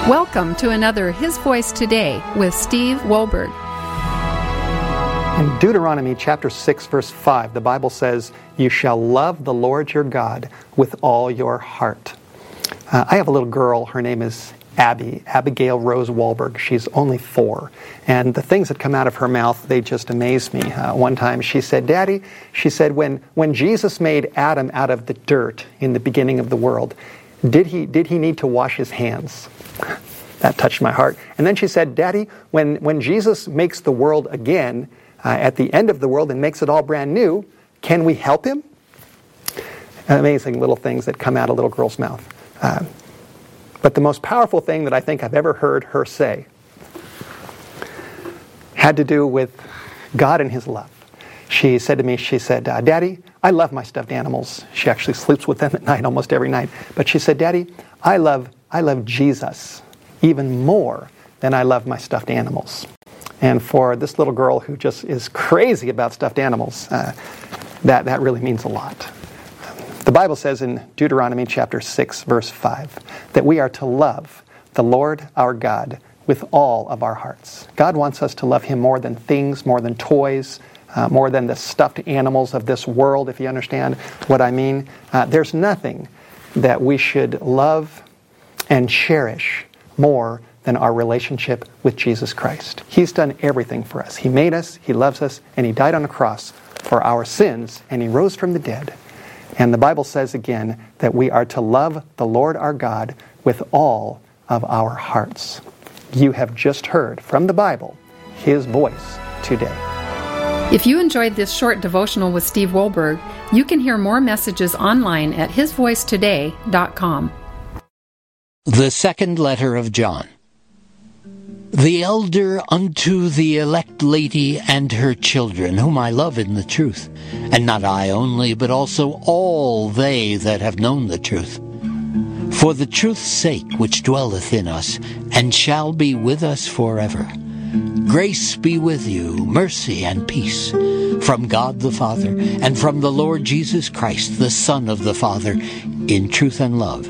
Welcome to another His Voice Today with Steve Wohlberg. In Deuteronomy chapter 6, verse 5, the Bible says, "You shall love the Lord your God with all your heart." I have a little girl. Her name is Abigail Rose Wohlberg. She's only 4. And the things that come out of her mouth, they just amaze me. One time she said, "Daddy," she said, when Jesus made Adam out of the dirt in the beginning of the world, did he need to wash his hands? That touched my heart. And then she said, "Daddy, when Jesus makes the world again, at the end of the world and makes it all brand new, can we help him?" Amazing little things that come out of a little girl's mouth. But the most powerful thing that I think I've ever heard her say had to do with God and His love. She said to me, she said, "Daddy, I love my stuffed animals." She actually sleeps with them at night, almost every night. But she said, "Daddy, I love Jesus even more than I love my stuffed animals." And for this little girl who just is crazy about stuffed animals, that really means a lot. The Bible says in Deuteronomy chapter 6, verse 5, that we are to love the Lord our God with all of our hearts. God wants us to love Him more than things, more than toys, more than the stuffed animals of this world, if you understand what I mean. There's nothing that we should love and cherish more than our relationship with Jesus Christ. He's done everything for us. He made us, He loves us, and He died on the cross for our sins, and He rose from the dead. And the Bible says again that we are to love the Lord our God with all of our hearts. You have just heard from the Bible His voice today. If you enjoyed this short devotional with Steve Wohlberg, you can hear more messages online at hisvoicetoday.com. The second letter of John. The elder unto the elect lady and her children, whom I love in the truth, and not I only, but also all they that have known the truth. For the truth's sake which dwelleth in us, and shall be with us forever. Grace be with you, mercy and peace, from God the Father, and from the Lord Jesus Christ, the Son of the Father, in truth and love.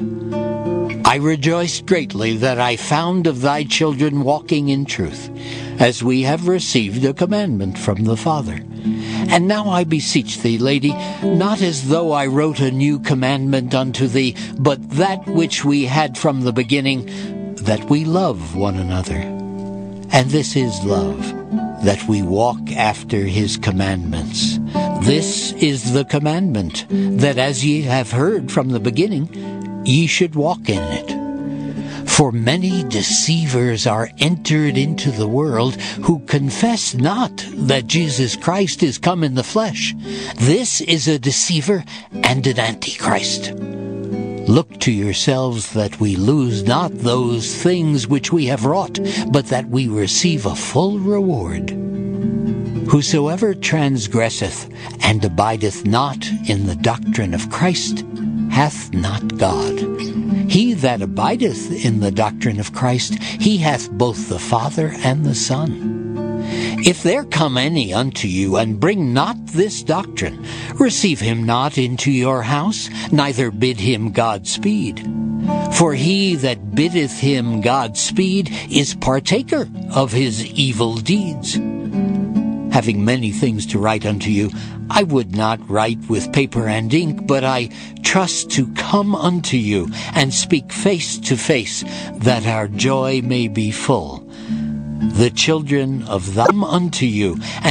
I rejoiced greatly that I found of thy children walking in truth, as we have received a commandment from the Father. And now I beseech thee, lady, not as though I wrote a new commandment unto thee, but that which we had from the beginning, that we love one another. And this is love, that we walk after His commandments. This is the commandment, that as ye have heard from the beginning, ye should walk in it. For many deceivers are entered into the world, who confess not that Jesus Christ is come in the flesh. This is a deceiver and an antichrist. Look to yourselves that we lose not those things which we have wrought, but that we receive a full reward. Whosoever transgresseth and abideth not in the doctrine of Christ hath not God. He that abideth in the doctrine of Christ, he hath both the Father and the Son. If there come any unto you, and bring not this doctrine, receive him not into your house, neither bid him Godspeed. For he that biddeth him Godspeed is partaker of his evil deeds. Having many things to write unto you, I would not write with paper and ink, but I trust to come unto you and speak face to face, that our joy may be full. The children of them unto you, and